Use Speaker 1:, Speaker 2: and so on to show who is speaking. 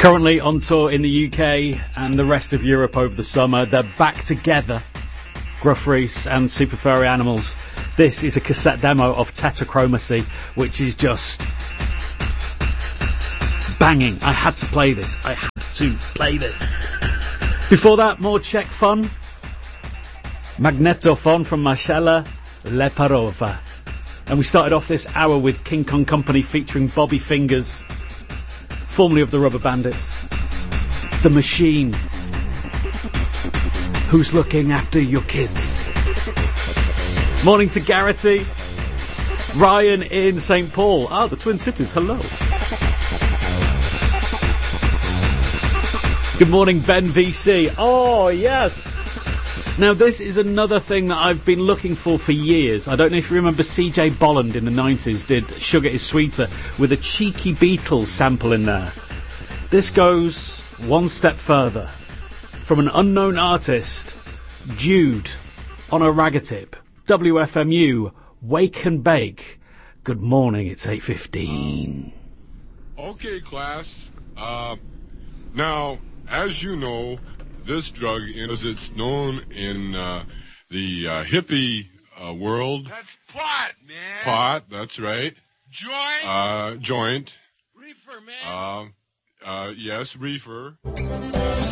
Speaker 1: Currently on tour in the UK and the rest of Europe over the summer. They're back together, Gruff Rhys and Super Furry Animals. This is a cassette demo of Tetrachromacy, which is just banging. I had to play this. Before that, more Czech fun. Magnetophon from Marcela Leparova. And we started off this hour with King Kong Company featuring Bobby Fingers, formerly of the Rubber Bandits. The Machine. Who's looking after your kids? Morning to Garrity. Ryan in St. Paul. Ah, the Twin Cities, hello. Good morning, Ben VC. Oh, yes. Now, this is another thing that I've been looking for years. I don't know if you remember CJ Bolland in the 90s did Sugar is Sweeter with a cheeky Beatles sample in there. This goes one step further. From an unknown artist, Jude, on a ragatip. WFMU, Wake and Bake. Good morning, it's 8:15.
Speaker 2: Okay, class. Now, as you know, this drug, as it's known in the hippie world.
Speaker 3: That's pot, man.
Speaker 2: Pot, that's right.
Speaker 3: Joint.
Speaker 2: Joint.
Speaker 3: Reefer, man.
Speaker 2: Yes, reefer.